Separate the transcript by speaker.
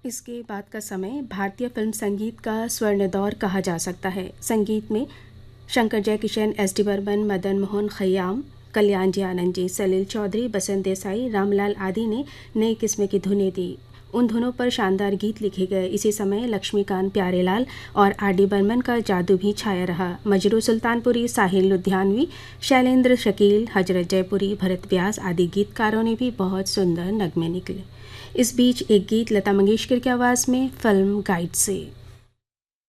Speaker 1: इसके बाद का समय भारतीय फिल्म संगीत का स्वर्ण दौर कहा जा सकता है। संगीत में शंकर जयकिशन, एस डी बर्मन, मदन मोहन खयाम, कल्याण जी आनंद जी, सलील चौधरी, बसंत देसाई, रामलाल आदि ने नई किस्म की धुनें दी। उन धुनों पर शानदार गीत लिखे गए। इसी समय लक्ष्मीकांत प्यारेलाल और आर डी बर्मन का जादू भी छाया रहा। मजरू सुल्तानपुरी, साहिल लुधियानवी, शैलेंद्र शकील, हजरत जयपुरी, भरत व्यास आदि गीतकारों ने भी बहुत सुंदर नगमे निकले। इस बीच एक गीत लता मंगेशकर की आवाज़ में फिल्म गाइड से।